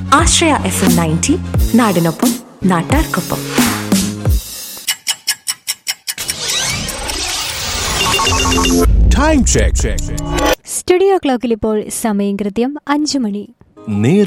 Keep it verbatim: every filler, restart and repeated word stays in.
ആശ്രയ F M ninety, നാടിനൊപ്പം നാട്ടാർക്കൊപ്പം. Time check. Studio ക്ലോക്കിൽ ഇപ്പോൾ സമയം കൃത്യം അഞ്ചു മണി.